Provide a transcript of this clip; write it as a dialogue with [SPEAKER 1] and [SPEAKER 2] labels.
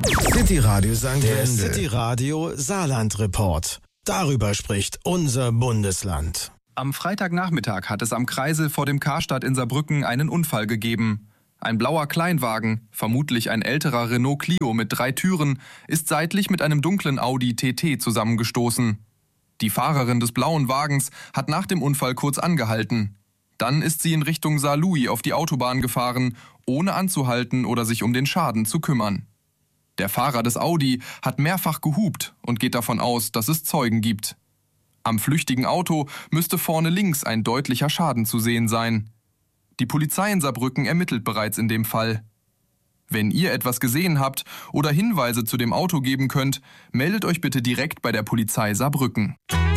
[SPEAKER 1] City Radio St.
[SPEAKER 2] Der
[SPEAKER 1] Wendel.
[SPEAKER 2] City Radio Saarland Report. Darüber spricht unser Bundesland.
[SPEAKER 3] Am Freitagnachmittag hat es am Kreisel vor dem Karstadt in Saarbrücken einen Unfall gegeben. Ein blauer Kleinwagen, vermutlich ein älterer Renault Clio mit 3 Türen, ist seitlich mit einem dunklen Audi TT zusammengestoßen. Die Fahrerin des blauen Wagens hat nach dem Unfall kurz angehalten. Dann ist sie in Richtung Saarlouis auf die Autobahn gefahren, ohne anzuhalten oder sich um den Schaden zu kümmern. Der Fahrer des Audi hat mehrfach gehupt und geht davon aus, dass es Zeugen gibt. Am flüchtigen Auto müsste vorne links ein deutlicher Schaden zu sehen sein. Die Polizei in Saarbrücken ermittelt bereits in dem Fall. Wenn ihr etwas gesehen habt oder Hinweise zu dem Auto geben könnt, meldet euch bitte direkt bei der Polizei Saarbrücken.